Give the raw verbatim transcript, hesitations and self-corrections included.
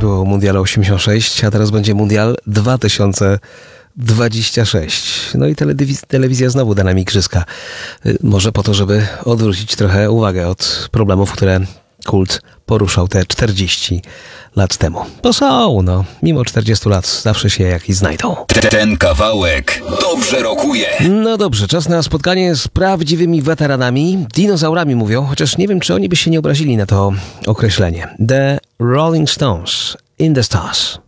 było Mundial osiemdziesiąt sześć, a teraz będzie Mundial dwa tysiące dwadzieścia sześć. No i telewiz- telewizja znowu da nam igrzyska. Może po to, żeby odwrócić trochę uwagę od problemów, które kult poruszał te czterdzieści lat temu. Bo są, no, mimo czterdziestu lat zawsze się jakiś znajdą. Ten kawałek dobrze rokuje. No dobrze, czas na spotkanie z prawdziwymi weteranami, dinozaurami mówią, chociaż nie wiem, czy oni by się nie obrazili na to określenie. The Rolling Stones, In the Stars.